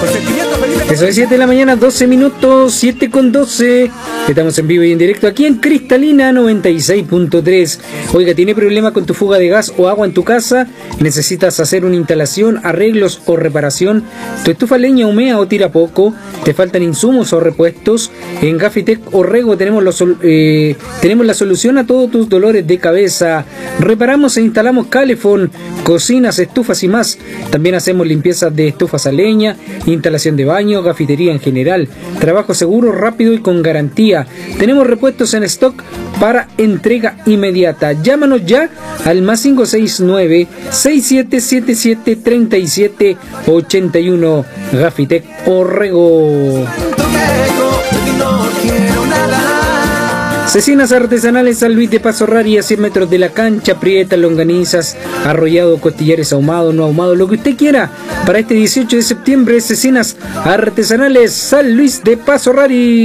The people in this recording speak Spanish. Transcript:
Eso es 7 de la mañana, 12 minutos, 7 con 12. Estamos en vivo y en directo aquí en Cristalina 96.3. Oiga, ¿tiene problema con tu fuga de gas o agua en tu casa? ¿Necesitas hacer una instalación, arreglos o reparación? ¿Tu estufa leña humea o tira poco? ¿Te faltan insumos o repuestos? En Gafitec Orrego tenemos la solución a todos tus dolores de cabeza. Reparamos e instalamos calefón, cocinas, estufas y más. También hacemos limpieza de estufas a leña, instalación de baño, gafitería en general. Trabajo seguro, rápido y con garantía. Tenemos repuestos en stock para entrega inmediata. Llámanos ya al más 569-6777-3781. Gafitec Orrego. Cecinas artesanales San Luis de Paso Rari, a 100 metros de la cancha, prietas, longanizas, arrollado, costillares ahumados, no ahumados, lo que usted quiera. Para este 18 de septiembre, Cecinas artesanales San Luis de Paso Rari.